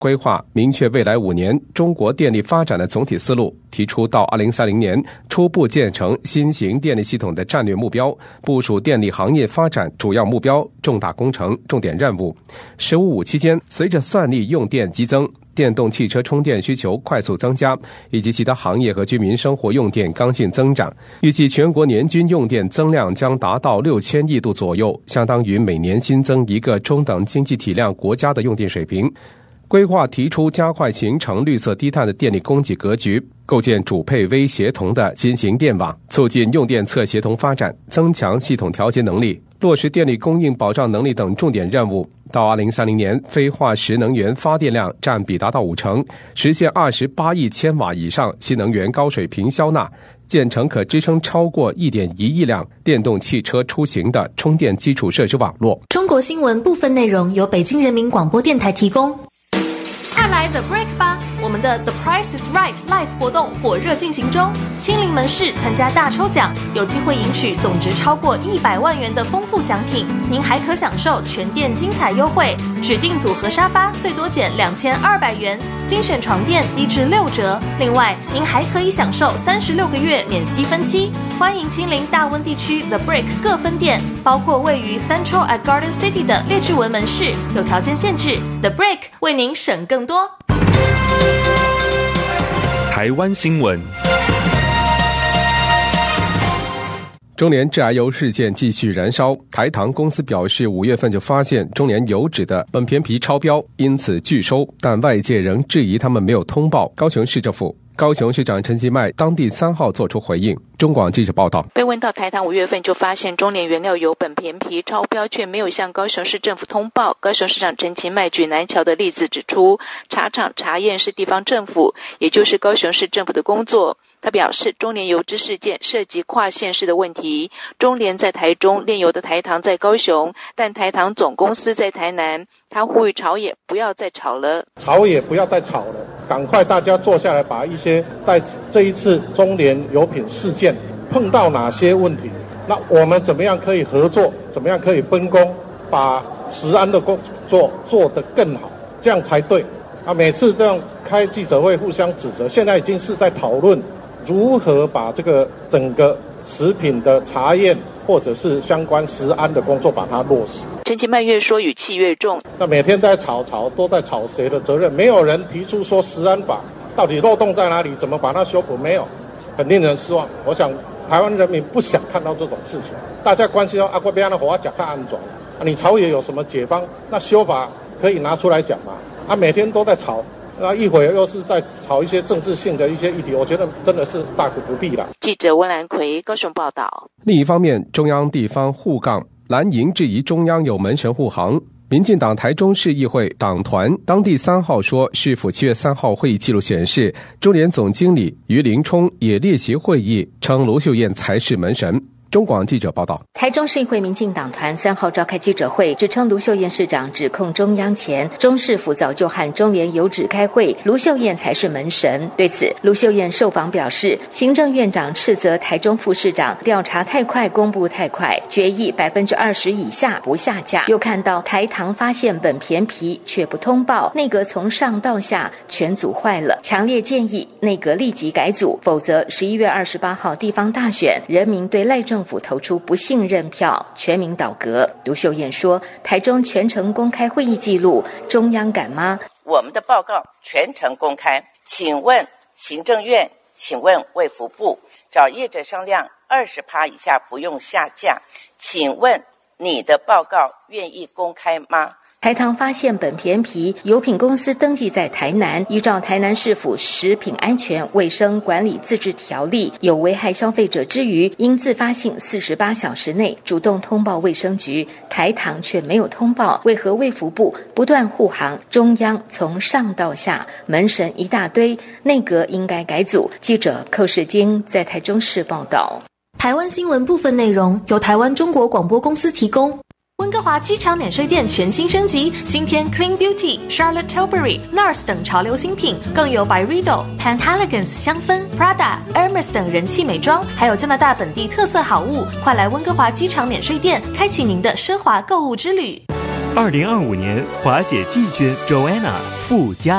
规划明确未来5年中国电力发展的总体思路，提出到2030年初步建成新型电力系统的战略目标，部署电力行业发展主要目标、重大工程、重点任务。“15+5”期间，随着算力用电激增，电动汽车充电需求快速增加，以及其他行业和居民生活用电刚性增长，预计全国年均用电增量将达到6000亿度左右，相当于每年新增一个中等经济体量国家的用电水平。规划提出加快形成绿色低碳的电力供给格局，构建主配微协同的新型电网，促进用电侧协同发展，增强系统调节能力，落实电力供应保障能力等重点任务。到2030年，非化石能源发电量占比达到50%，实现28亿千瓦以上新能源高水平消纳，建成可支撑超过1.1亿辆电动汽车出行的充电基础设施网络。 中国新闻部分内容由北京人民广播电台提供。快来 The Break 吧！我们的 The Price is Right Live 活动火热进行中，亲临门市参加大抽奖，有机会赢取总值超过100万元的丰富奖品。您还可享受全店精彩优惠，指定组合沙发最多减2200元，精选床垫低至6折。另外，您还可以享受36个月免息分期。欢迎亲临大温地区 The Break 各分店，包括位于 Central at Garden City 的列治文门市，有条件限制。The Break 为您省更多。 台湾新闻。 中联致癌油事件继续燃烧，台糖公司表示5月份就发现中联油脂的苯醃醚超标，因此拒收，但外界仍质疑他们没有通报高雄市政府。高雄市长陈其迈当地3号做出回应。中广记者报道， 被问到台糖5月份就发现中联原料油苯醃醚超标，却没有向高雄市政府通报。高雄市长陈其迈举南桥的例子指出，茶厂查验是地方政府，也就是高雄市政府的工作。他表示，中联油脂事件涉及跨县市的问题，中联在台中，炼油的台糖在高雄，但台糖总公司在台南。他呼吁朝野不要再吵了， 朝野不要再吵了，赶快大家坐下来，把一些在这一次中联油品事件碰到哪些问题，那我们怎么样可以合作，怎么样可以分工，把食安的工作做得更好，这样才对。每次这样开记者会互相指责，现在已经是在讨论如何把这个整个食品的查验或者是相关食安的工作把它落实。 陈其迈越说语气越重， 那每天在吵，都在吵谁的责任，没有人提出说食安法到底漏洞在哪里，怎么把它修补，没有，很令人失望。我想台湾人民不想看到这种事情，大家关心说我要让火讲较安全，你朝野有什么解方，那修法可以拿出来讲嘛。每天都在吵，那一会儿又是在吵一些政治性的一些议题，我觉得真的是大可不必了。 记者温兰奎高雄报道。 另一方面，中央地方互杠，蓝营质疑中央有门神护航。民进党台中市议会党团当地3号说，市府7月3号会议记录显示，中联总经理于林冲也列席会议，称卢秀燕才是门神。中广记者报道， 台中市议会民进党团3号召开记者会，指称卢秀燕市长指控中央前，中市府早就和中联油脂开会，卢秀燕才是门神。对此，卢秀燕受访表示，行政院长斥责台中副市长调查太快，公布太快，决议20%以下不下架。又看到台糖发现苯醃醚却不通报，内阁从上到下全组坏了，强烈建议内阁立即改组，否则11月28号地方大选，人民对赖政府投出不信任票，全民倒戈。卢秀燕说，台中全程公开会议记录，中央敢吗？ 我们的报告全程公开，请问行政院，请问卫福部，找业者商量20%以下不用下架，请问你的报告愿意公开吗？ 台糖发现苯醃醚，油品公司登记在台南，依照台南市府食品安全卫生管理自治条例，有危害消费者之余，应自发性48小时内主动通报卫生局，台糖却没有通报，为何卫福部不断护航？中央从上到下门神一大堆，内阁应该改组。记者寇世京在台中市报道。 台湾新闻部分内容由台湾中国广播公司提供。温哥华机场免税店全新升级，新添 Clean Beauty、Charlotte Tilbury、NARS 等潮流新品，更有 Byredo、Pantalegons 香氛、Prada、Hermes 等人气美妆，还有加拿大本地特色好物。快来温哥华机场免税店，开启您的奢华购物之旅。 2025年华姐季军 Joanna 附加